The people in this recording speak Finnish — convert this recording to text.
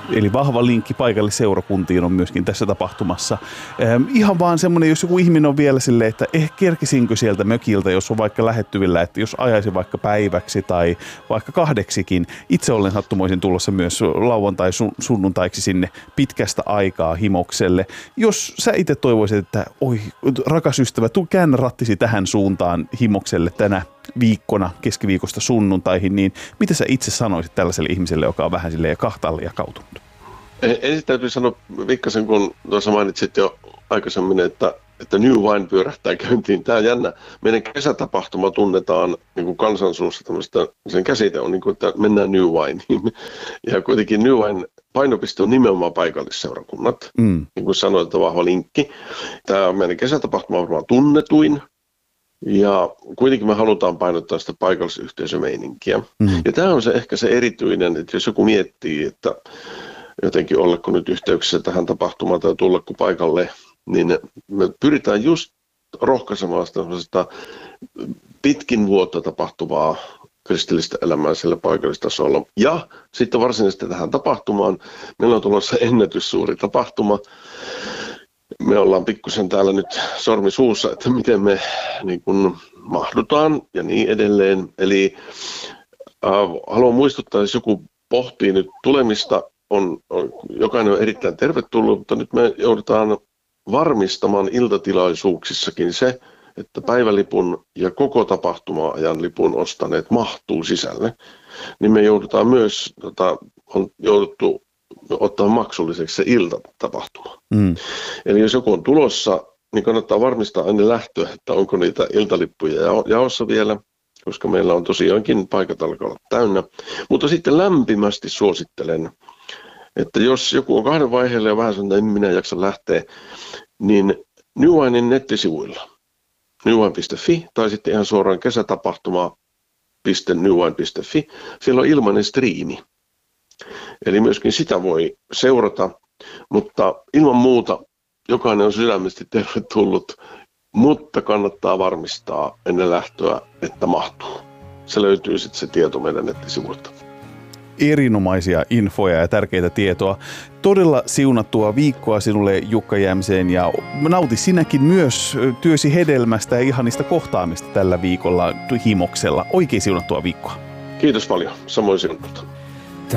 Eli vahva linkki paikallisseurakuntiin on myöskin tässä tapahtumassa. Ihan vaan semmoinen, jos joku ihminen on vielä silleen, että kerkisinkö sieltä mökiltä, jos on vaikka lähettyvillä, että jos ajaisin vaikka päiväksi tai vaikka 2:kin. Itse olen sattumoisin tulossa myös lauantai sunnuntaiksi sinne pitkästä aikaa Himokselle. Jos sä itse toivoisit, että oi rakas ystävä, käännä rattisi tähän suuntaan Himokselle tänä viikkona keskiviikosta sunnuntaihin, niin mitä sä itse sanoisit tällaiselle ihmiselle, joka on vähän silleen kahtaalle jakautunut? Ensin täytyy sanoa Vikkasen, kun tuossa mainitsit jo aikaisemmin, että New Wine pyörähtää käyntiin. Tämä on jännä. Meidän kesätapahtuma tunnetaan niin kuin kansansuussa tämmöistä, sen käsite on niin kuin, että mennään New Wineen. Ja kuitenkin New Wine painopiste on nimenomaan paikallisseurakunnat. Niin kuin sanoin, että vahva linkki. Tämä meidän kesätapahtuma on varmaan tunnetuin. Ja kuitenkin me halutaan painottaa sitä paikallisyhteisömeininkiä. Ja tämä on ehkä se erityinen, että jos joku miettii, että jotenkin ollako nyt yhteyksissä tähän tapahtumaan tai tullako paikalle, niin me pyritään just rohkaisemaan sitä pitkin vuotta tapahtuvaa kristillistä elämää sillä paikallistasolla. Ja sitten varsinaisesti tähän tapahtumaan, meillä on tulossa ennätyssuuri tapahtuma. Me ollaan pikkusen täällä nyt sormi suussa, että miten me niin kun mahdutaan ja niin edelleen. Eli haluan muistuttaa, jos joku pohtii nyt tulemista, jokainen on erittäin tervetullut, mutta nyt me joudutaan varmistamaan iltatilaisuuksissakin se, että päivälipun ja koko tapahtuma-ajan lipun ostaneet mahtuu sisälle. Niin me joudutaan myös, on jouduttu ottaa maksulliseksi se iltatapahtuma. Eli jos joku on tulossa, niin kannattaa varmistaa ennen lähtöä, että onko niitä iltalippuja jaossa vielä, koska meillä on tosiaankin paikat alkaa olla täynnä. Mutta sitten lämpimästi suosittelen, että jos joku on 2 vaiheella ja vähän sanoo, että en minä jaksa lähteä, niin New Winein nettisivuilla, newwine.fi tai sitten ihan suoraan kesätapahtuma.newwine.fi, siellä on ilmainen striimi. Eli myöskin sitä voi seurata, mutta ilman muuta jokainen on sydämesti tervetullut, mutta kannattaa varmistaa ennen lähtöä, että mahtuu. Se löytyy sitten se tieto meidän nettisivuilta. Erinomaisia infoja ja tärkeitä tietoa. Todella siunattua viikkoa sinulle, Jukka Jämseen, ja nauti sinäkin myös työsi hedelmästä ja ihanista kohtaamista tällä viikolla Himoksella. Oikein siunattua viikkoa. Kiitos paljon. Samoin sinulta.